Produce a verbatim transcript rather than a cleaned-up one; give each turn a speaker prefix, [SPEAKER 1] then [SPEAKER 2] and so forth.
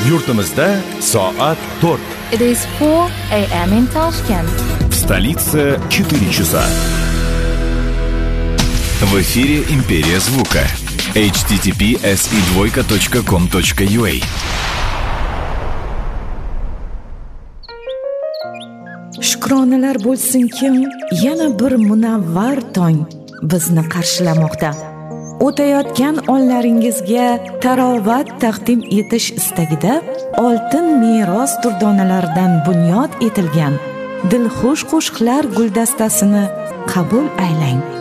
[SPEAKER 1] Yurtimizda soat to'rt.
[SPEAKER 2] It is four a m in Tashkent.
[SPEAKER 1] В столице четыре часа. В эфире «Империя звука». эйч ти ти пи эс и двойка точка ком точка ю а.
[SPEAKER 3] Shukronalar bo'lsinkim, yana bir munavvar tong bizni qarshilamoqda. O'tayotgan onlaringizga tarovat taqdim etish istagida oltin meros durdonalaridan bunyod etilgan dilxush qo'shiqlar guldastasini qabul aylang.